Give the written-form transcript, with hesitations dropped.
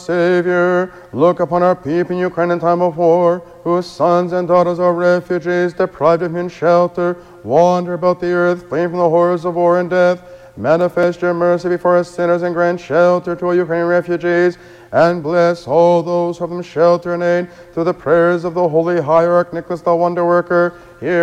Savior, look upon our people in Ukraine in time of war, whose sons and daughters are refugees, deprived of human shelter, wander about the earth, fleeing from the horrors of war and death. Manifest your mercy before us sinners and grant shelter to all Ukrainian refugees, and bless all those who have them shelter and aid through the prayers of the Holy Hierarch Nicholas the Wonder Worker. Hear